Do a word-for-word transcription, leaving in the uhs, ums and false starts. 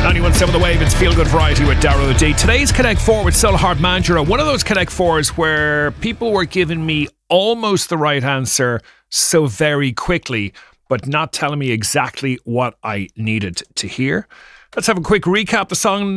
ninety-one point seven The Wave, it's Feel Good Variety with Darrow D. Today's Connect Four with Soul Heart Manjura. One of those Connect Fours where people were giving me almost the right answer so very quickly, but not telling me exactly what I needed to hear. Let's have a quick recap. The song